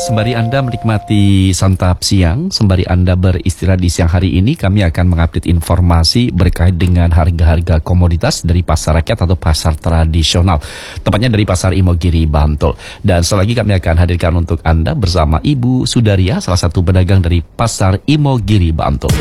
Sembari Anda menikmati santap siang, sembari Anda beristirahat di siang hari ini, kami akan mengupdate informasi berkait dengan harga-harga komoditas dari pasar rakyat atau pasar tradisional, tepatnya dari pasar Imogiri, Bantul. Dan selagi kami akan hadirkan untuk Anda bersama Ibu Sudaria, salah satu pedagang dari pasar Imogiri, Bantul.